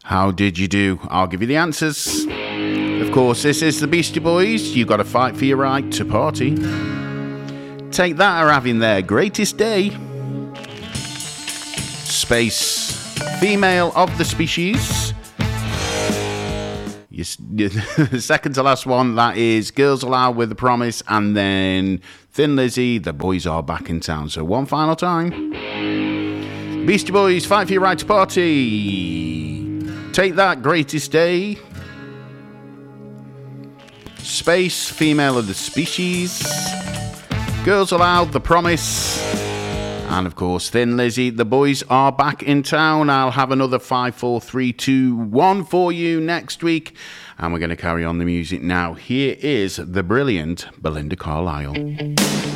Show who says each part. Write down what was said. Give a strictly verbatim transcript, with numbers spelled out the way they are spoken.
Speaker 1: How did you do? I'll give you the answers. Of course, this is the Beastie Boys. You got to fight for your right to party. Take That are having their greatest day. Space, Female of the Species. You, the second to last one, that is Girls Aloud with The Promise. And then Thin Lizzy, The Boys Are Back in Town. So one final time. Beastie Boys, fight for your right to party. Take That, greatest day. Space, Female of the Species. Girls Aloud, The Promise. And of course, Thin Lizzy, The Boys Are Back in Town. I'll have another five, four, three, two, one for you next week. And we're going to carry on the music now. Here is the brilliant Belinda Carlisle.